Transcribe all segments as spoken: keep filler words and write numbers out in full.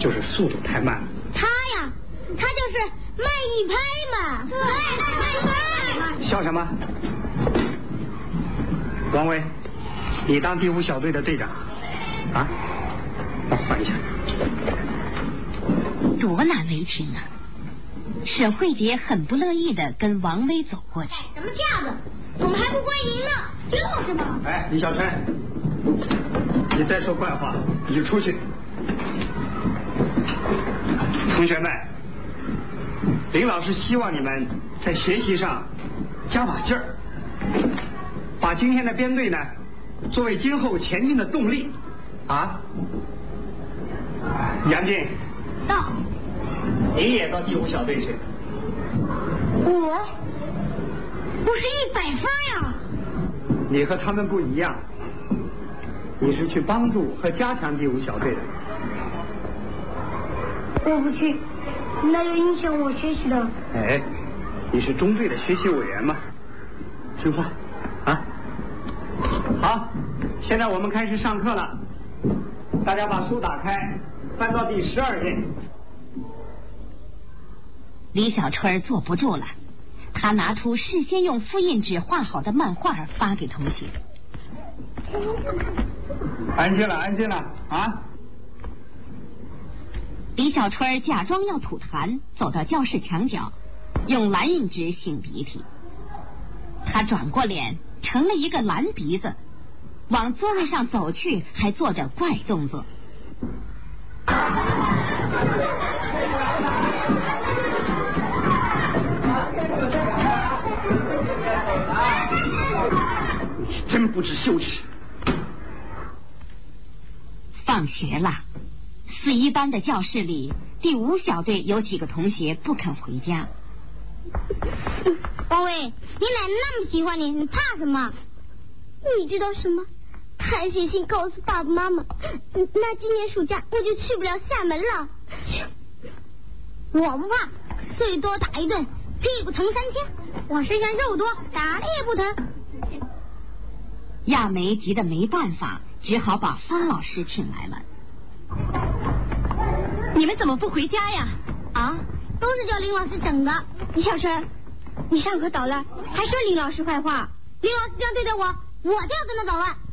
就是速度太慢了。 他呀，他就是慢一拍嘛。对，慢一拍。 笑什么？王威，你当第五小队的队长，啊？我换一下。 多难为情啊！沈慧杰很不乐意地跟王威走过去。 什么架子？我们还不关赢呢，就是嘛。 哎，李小春，你再说怪话，你就出去。同学们，林老师希望你们在学习上加把劲儿，把今天的编队呢作为今后前进的动力，啊？杨静， 到。 你也到第五小队去。 我，我是一百分呀。 你和他们不一样，你是去帮助和加强第五小队的。 我不去，那就影响我学习的。 哎，你是中队的学习委员嘛，听话，啊。好，现在我们开始上课了，大家把书打开，翻到第十二页。 李小春坐不住了，他拿出事先用复印纸画好的漫画发给同学。 安静了，安静了，啊！ 李小春假装要吐痰，走到教室墙角，用蓝印纸擤鼻涕。他转过脸，成了一个蓝鼻子，往座位上走去，还做着怪动作。 真不知羞耻！ 放学了，四一班的教室里，第五小队有几个同学不肯回家。 王伟，你奶奶那么喜欢你，你怕什么？你知道什么？他写信告诉爸爸妈妈，那今年暑假我就去不了厦门了。我不怕，最多打一顿，屁股疼三天。我身上肉多，打了也不疼。 亚梅急得没办法，只好把方老师请来了。 你们怎么不回家呀？啊，都是叫林老师整的。李小春，你上课捣乱，还说林老师坏话。林老师这样对待我，我就要跟他捣乱。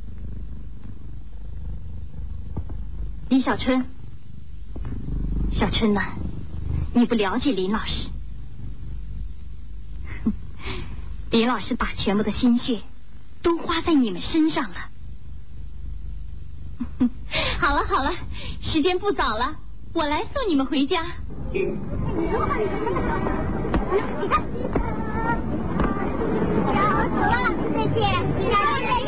李小春，小春呐、啊，你不了解林老师。林老师把全部的心血都花在你们身上了。 好了好了，时间不早了，我来送你们回家。你看，再见，再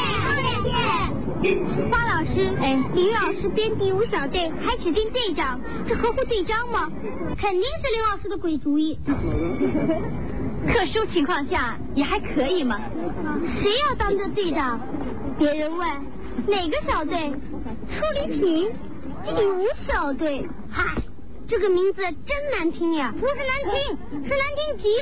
见，花老师，哎，林老师编第五小队还指定队长，这合乎队章吗？肯定是林老师的鬼主意。 特殊情况下也还可以嘛。 谁要当这队长？别人问哪个小队？出礼品，第五小队。嗨，这个名字真难听呀！不是难听，是难听极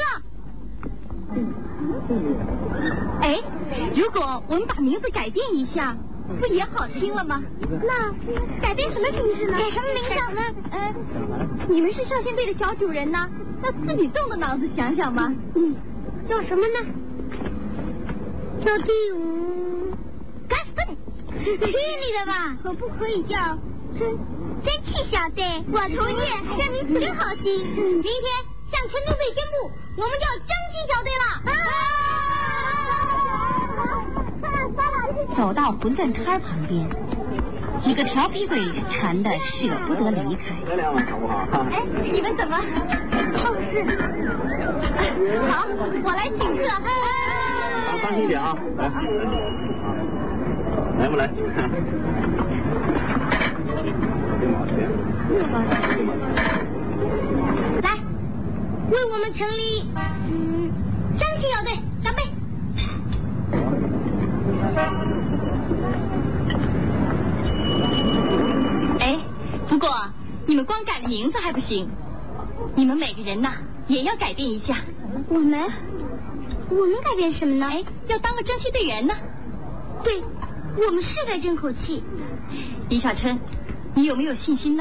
了。 哎，如果我们把名字改变一下，不也好听了吗？ 那改变什么名字呢？改什么名字呢？ 呃，你们是少先队的小主人呢，那自己动动脑子想想吧。 嗯，叫什么呢？叫第五。该死！去你的吧！可不可以叫真真气小队？我同意，这名词真好听。明天向全中队宣布，我们叫真气小队了。走到馄饨摊旁边，几个调皮鬼馋得舍不得离开。 哎，你们怎么？哦，是。好，我来请客。 好，当心一点啊！来，来不来？ 来，为我们成立嗯真气小队干杯！ 哎，不过你们光改了名字还不行，你们每个人呐也要改变一下。 我们，我们改变什么呢？ 哎，要当个争气队员呢。 对，我们是该争口气。 李小春，你有没有信心呢？